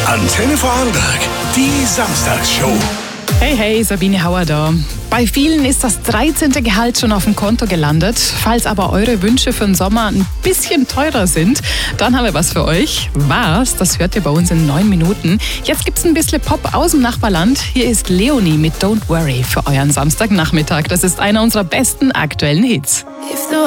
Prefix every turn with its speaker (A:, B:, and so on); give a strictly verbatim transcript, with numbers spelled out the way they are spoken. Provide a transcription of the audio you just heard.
A: Antenne Vorarlberg, die Samstagsshow.
B: Hey, hey, Sabine Hauer da. Bei vielen ist das dreizehnte Gehalt schon auf dem Konto gelandet. Falls aber eure Wünsche für den Sommer ein bisschen teurer sind, dann haben wir was für euch. Was? Das hört ihr bei uns in neun Minuten. Jetzt gibt's ein bisschen Pop aus dem Nachbarland. Hier ist Leonie mit Don't Worry für euren Samstagnachmittag. Das ist einer unserer besten aktuellen Hits.